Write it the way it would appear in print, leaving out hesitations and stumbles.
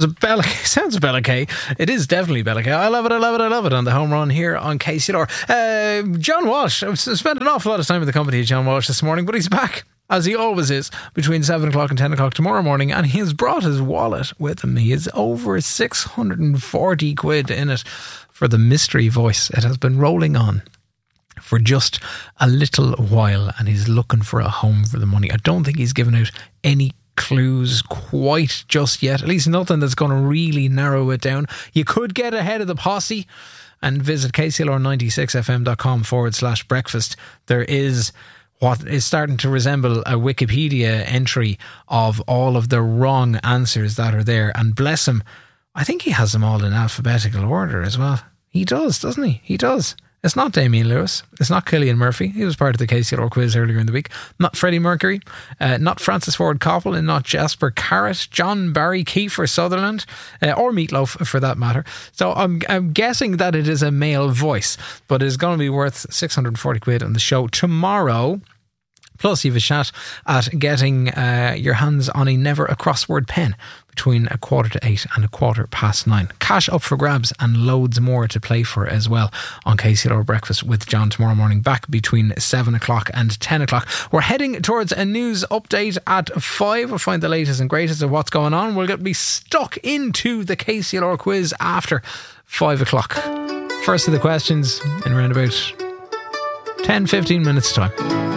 Sounds Bella K. It is definitely Bella K. I love it on the home run here on KCLR. John Walsh. I've spent an awful lot of time in the company of John Walsh this morning, but he's back, as he always is, between 7 o'clock and 10 o'clock tomorrow morning, and he has brought his wallet with him. He has over 640 quid in it for the mystery voice. It has been rolling on for just a little while, and he's looking for a home for the money. I don't think he's given out any clues quite just yet, at least nothing that's going to really narrow it down. You could get ahead of the posse and visit kclr96fm.com/breakfast. There is what is starting to resemble a Wikipedia entry of all of the wrong answers that are there, and bless him, I think he has them all in alphabetical order as well. He does, doesn't he? He does. It's not Damien Lewis. It's not Cillian Murphy. He was part of the KCLR quiz earlier in the week. Not Freddie Mercury. Not Francis Ford Coppola. And not Jasper Carrott. John Barry, Kiefer Sutherland. Or Meatloaf, for that matter. So I'm guessing that it is a male voice. But it's going to be worth 640 quid on the show tomorrow. Plus, you have a shot at getting your hands on a Never a Crossword pen between 8:15 and 9:15. Cash up for grabs and loads more to play for as well on KCLR Breakfast with John tomorrow morning, back between 7 o'clock and 10 o'clock. We're heading towards a news update at 5. We'll find the latest and greatest of what's going on. We'll be stuck into the KCLR quiz after 5 o'clock. First of the questions in around about 10-15 minutes time.